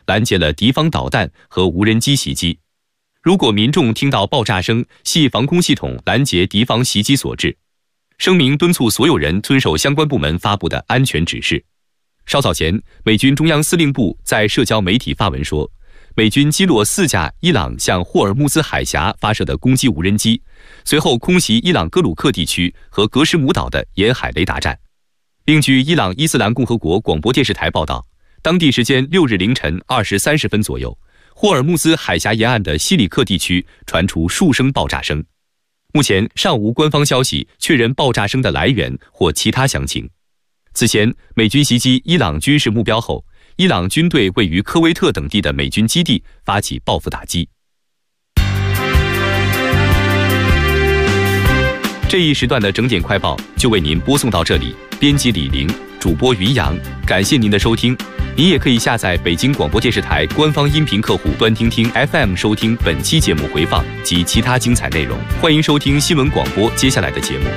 拦截了敌方导弹和无人机袭击。如果民众听到爆炸声，系防空系统拦截敌方袭击所致。声明敦促所有人遵守相关部门发布的安全指示。稍早前，美军中央司令部在社交媒体发文说，美军击落4架伊朗向霍尔木兹海峡发射的攻击无人机，随后空袭伊朗哥鲁克地区和格什姆岛的沿海雷达站。并据伊朗伊斯兰共和国广播电视台报道，当地时间6日凌晨2时30分左右，霍尔木兹海峡沿岸的西里克地区传出数声爆炸声。目前尚无官方消息确认爆炸声的来源或其他详情。此前，美军袭击伊朗军事目标后，伊朗军对位于科威特等地的美军基地发起报复打击。这一时段的整点快报就为您播送到这里，编辑李玲，主播云阳，感谢您的收听。您也可以下载北京广播电视台官方音频客户端听听 FM 收听本期节目回放及其他精彩内容。欢迎收听新闻广播接下来的节目。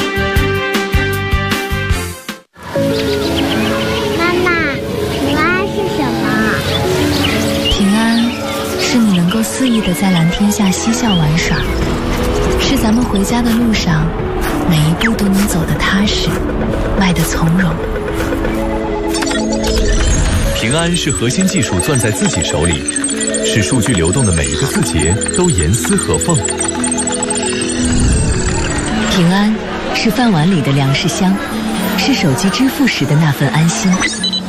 妈妈，平安是什么？ 平安是你能够肆意地在蓝天下嬉笑玩耍，是咱们回家的路上每一步都能走得踏实，迈得从容。 平安是核心技术攥在自己手里，使数据流动的每一个字节都严丝合缝。 平安是饭碗里的粮食香，是手机支付时的那份安心。